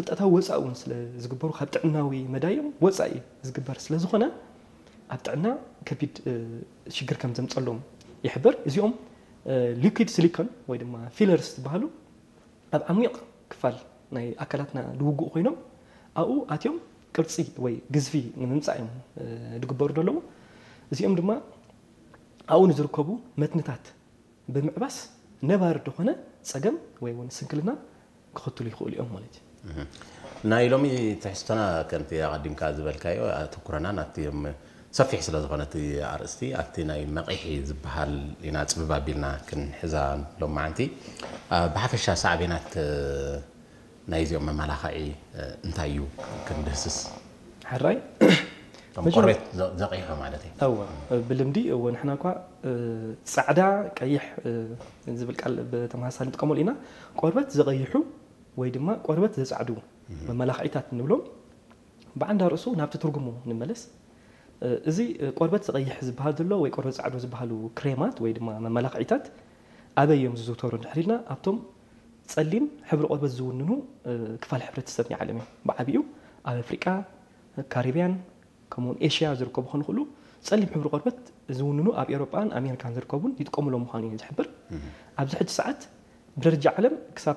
ፍልጠታዊ ወፃኡን ስለ ዝግበሩ ካብ ጥዕናዊ መዳዮም ወፃኢ ዝግበር ስለ ዝኾነ ኣብ ጥዕና ከቢድ ሽግር ከም ዘምፀሎም ይሕብር እዚኦም ሊኩዊድ ሲሊኮን ወይ ድማ ፊለርስ ዝበሃሉ ኣብ ዓሚቕ ክፋል ናይ ኣካላትና ልውግኡ ኮይኖም ኣብኡ ኣትዮም ቅርፂ ወይ ግዝፊ ንምምፃእ እዮም ዝግበሩ ዘለዉ እዚኦም ድማ ኣብኡ ንዝርከቡ መትንታት ብምዕባስ ነባር ዝኾነ ፀገም ወይ እውን ስንክልና ክኸትሉ ይኽእሉ እዮም ማለት እዩ ናይ ሎሚ ትሕዝቶና ከምቲ ኣቐዲምካ ዝበልካዮ ኣተኩረና ናቲ ሰፊሕ ስለ ዝኾነት ኣርእስቲ ኣብቲ ናይ መቂሒ ዝበሃል ኢና ፅብብ ኣቢልና ክንሕዛ ሎም መዓንቲ ብሓፈሻ ሳዕቤናት ናይ እዚኦም መመላኽዒ እንታይ እዩ ክንድህስስ ሓራይ ቆርበት ዘቂሑ ማለት እዩ أو بالمدي ونحن كوا صعدا قيح زبل قال بتماثال نتقمو لينا قربت زقيحو ወይ ድማ ቆርበት ዘጻዕዱ መመላኽዒታት ንብሎም በአንድ ርሱ ናብቲ ትርጉሙ ንመለስ እዚ ቆርበት ዝቀይሕ ዝበሃል ዘሎ ወይ ቆርበት ጻዕዱ ዝበሃሉ ክሬማት ወይ ድማ መመላኽዒታት ኣበዮም ዝዝውተሩ ድሕሪልና ኣብቶም ጸሊም ሕብሪ ቆርበት ዝውንኑ ክፋል ሕብረተሰብ ዓለም ብዓቢኡ ኣብ ኣፍሪቃ ካሪቢያን ከምኡን ኤሽያ ዝርከቡ ኾኑ ሁሉ ጸሊም ሕብሪ ቆርበት ዝውንኑ ኣብ ኤውሮጳን ኣሜሪካን ዝርከቡን ይጥቀሙሎም ምዃኑ ዝሕብር ኣብዚ ሕጂ ሰዓት ብደረጃ ዓለም ክሳብ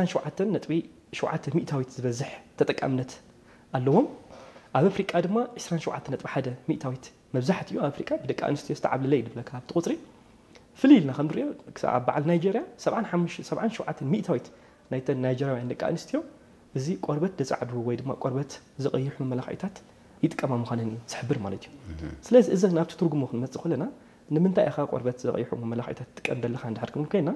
27.7 ሚእታዊት ዝበዝሕ ተጠቃምነት ኣለዎም ኣብ ኣፍሪቃ ድማ 27.1 ሚእታዊት መብዛሕትኡ ኣብ ኣፍሪቃ ብደቂ ኣንስትዮ ዝተዓብለለ ይድብለካ ኣብቲ ቁፅሪ ፍልይ ኢልና ክንሪኦ ክሳብ በዓል ናይጀርያ 77 ሚእታዊት ናይተን ናይጀርያውያን ደቂ ኣንስትዮ እዚ ቆርበት ዘጻዕዱ ወይ ድማ ቆርበት ዝቀይሑ መመላኽዒታት ይጥቀማ ምዃነን ዝሕብር ማለት እዩ ስለዚ እዚ ናብቲ ትርጉሙ ክንመጽእ ከለና ንምንታይ ኢኻ ቆርበት ዝቀይሑ መመላኽዒታት ትጥቀም ዘለካ እንድሕር ክንብል ኮይና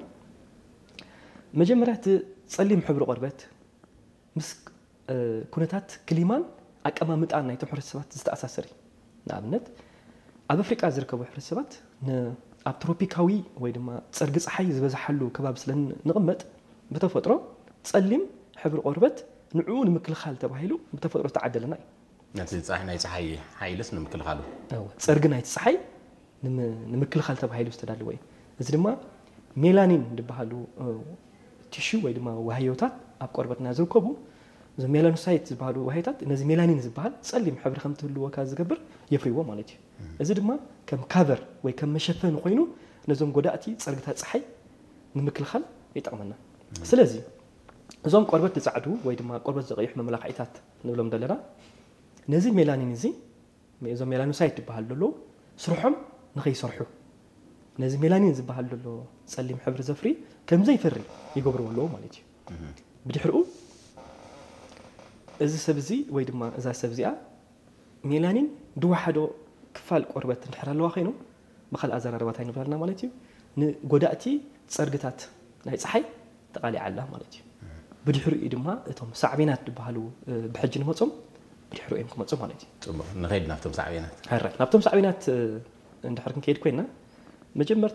መጀመርያ ጸሊም ሕብሪ ቆርበት ምስ ኩነታት ክሊማን ኣቀማምጣን ናይ ሕብረተሰባት ዝተኣሳሰር እዩ ንኣብነት ኣብ ኣፍሪቃ ዝርከቡ ሕብረተሰባት ኣብ ትሮፒካዊ ወይ ድማ ጸርጊ ፀሓይ ዝበዝሓሉ ከባቢ ስለ ንቕመጥ ብተፈጥሮ ጸሊም ሕብሪ ቆርበት ንዕኡ ንምክልኻል ተባሂሉ ብተፈጥሮ ተዓደለና እዩ ነቲ ፀሓይ ናይ ፀሓይ ሓይልስ ንምክልኻሉ ጸርጊ ናይ ፀሓይ ንምክልኻል ተባሂሉ ዝተዳለወ እዩ እዚ ድማ ሜላኒን ዝበሃሉ ቲሹ ወይ ድማ ወሃዮታት ኣብ ቆርበትና ዝርከቡ እዚ ሜላኖሳይት ዝበሃሉ ወሃዮታት ነዚ ሜላኒን ዝበሃል ጸሊም ሕብሪ ከም ትህልወካ ዝገብር የፍርይዎ ማለት እዩ እዚ ድማ ከም ካቨር ወይ ከም መሸፈኒ ኮይኑ ነዞም ጎዳእቲ ጸርግታት ፀሓይ ንምክልኻል ይጠቕመና ስለዚ እዞም ቆርበት ዝጻዕዱ ወይ ድማ ቆርበት ዝቀይሑ መመላኽዒታት ንብሎም ዘለና ነዚ ሜላኒን እዚ እዞም ሜላኖሳይት ዝበሃል ዘሎ ስርሖም ንኸይሰርሑ ነዚ ሜላኒን ዝበሃል ዘሎ ጸሊም ሕብሪ ዘፍሪ ከም ዘይፈሪ ይገብርዎ ኣለዎ ማለት እዩ ብድሕሪኡ እዚ ሰብ እዚ ወይ ድማ እዛ ሰብ እዚኣ ሜላኒን ድዋሓዶ ክፋል ቆርበት እንድሕር ኣለዋ ኮይኑ ብኻልእ ኣዘራርባታ ይንብላልና ማለት እዩ ንጎዳእቲ ጸርግታት ናይ ፀሓይ ተቃሊዓ ኣላ ማለት እዩ ብድሕሪኡ ድማ እቶም ሳዕቤናት ዝበሃሉ ብሕጂ ንመጾም ብድሕሪኡ እዮም ክመጹ ማለት እዩ ጽቡቕ ንኸይድ ናብቶም ሳዕቤናት ሓራይ ናብቶም ሳዕቤናት እንድሕር ክንከይድ ኮይና መጀመርታ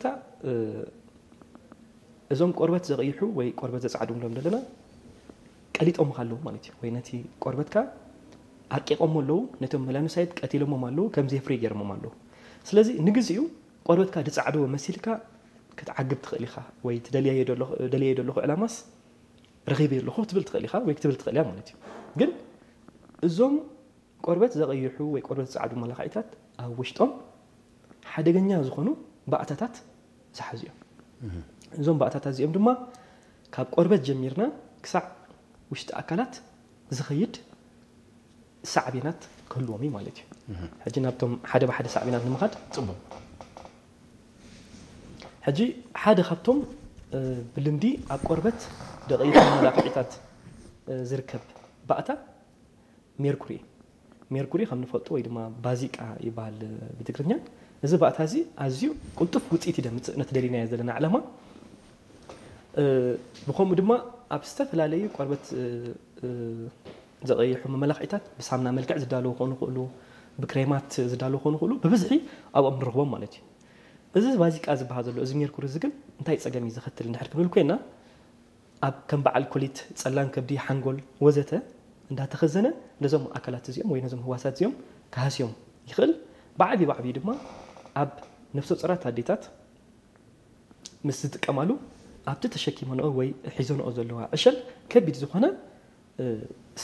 እዞም ቆርበት ዘቀይሑ ወይ ቆርበት ዘጻዕዱ ንብሎም ዘለና ቀሊጦም ካለው ማለት እዩ ወይ ነቲ ቆርበትካ ኣርቂቆም ኣለዉ ነቶም ሜላኖሳይት ቀቲሎሞም ኣለዉ ከም ዘይፍሪ ገይሮሞም ኣለዉ ስለዚ ንግዚኡ ቆርበትካ ዝጻዕዱ መሲልካ ክትዓግብ ትኽእል ኢኻ ወይ ትደልየ ደለኹ ዕላማስ ረኺበ ኣለኹ ትብል ትኽእል ኢኻ ወይ ክትብል ትኽእል እያ ማለት እዩ ግን እዞም ቆርበት ዘቀይሑ ወይ ቆርበት ዘጻዕዱ መመላኽዒታት ኣብ ውሽጦም ሓደገኛ ዝኾኑ ባእታታት ዝሓዙ እዮም እዞም ባእታታት እዚኦም ድማ ካብ ቆርበት ጀሚርና ክሳዕ ውሽጢ ኣካላት ዝኸይድ ሳዕቤናት ክህልዎም እዩ ማለት እዩ ሕጂ ናብቶም ሓደ ብሓደ ሳዕቤናት ንምኻድ ጽቡቕ ሕጂ ሓደ ካብቶም ብልምዲ ኣብ ቆርበት ደቀይሑ መመላኽዒታት ዝርከብ ባእታ ሜርኩሪ ከም ንፈልጦ ወይ ድማ ባዚቃ ይበሃል ብትግርኛ እዚ ባእታ እዚ ኣዝዩ ቁልጡፍ ውፅኢት ይደምፅእ ነቲ ደሊናዮ ዘለና ዕላማ ብኸምኡ ድማ ኣብ ዝተፈላለዩ ቆርበት ዘቀይሑ መመላኽዒታት ብሳምና መልክዕ ዝዳለዉ ኾኑ ይኽእሉ ብክሬማት ዝዳለዉ ኾኑ ይኽእሉ ብብዝሒ ኣብኦም ንረኽቦም ማለት እዩ እዚ ባዚቃ ዝበሃል ዘሎ እዚ ሜርኩሪ እዚ ግን እንታይ ፀገም እዩ ዘኽትል እንድሕር ክንብል ኮይና ኣብ ከም በዓል ኮሊት ጸላም ከብዲ ሓንጎል ወዘተ እንዳተኸዘነ ነዞም ኣካላት እዚኦም ወይ ነዞም ህዋሳት እዚኦም ካሃስዮም ይኽእል ብዓብዪ ድማ ኣብ ነፍሰ ፁራት ኣዴታት ምስ ዝጥቀማሉ ኣብቲ ተሸኪመንኦ ወይ ሒዘንኦ ዘለዋ ዕሸል ከቢድ ዝኾነ